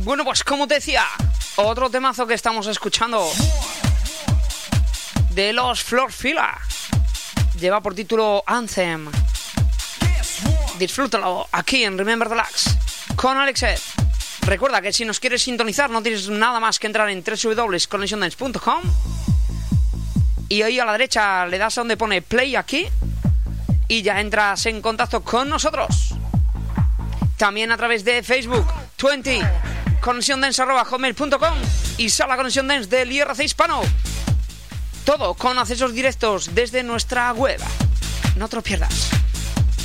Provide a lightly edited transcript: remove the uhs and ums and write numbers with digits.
Bueno, pues como te decía, otro temazo que estamos escuchando de los Floor Fila lleva por título Anthem. Disfrútalo aquí en Remember the Lax con Alexet. Recuerda que si nos quieres sintonizar no tienes nada más que entrar en www.connectiondance.com y ahí a la derecha le das a donde pone play aquí y ya entras en contacto con nosotros. También a través de Facebook, 20 conexiondance@hotmail.com y Sala Conexión Dance del IRC Hispano. Todo con accesos directos desde nuestra web. No te lo pierdas.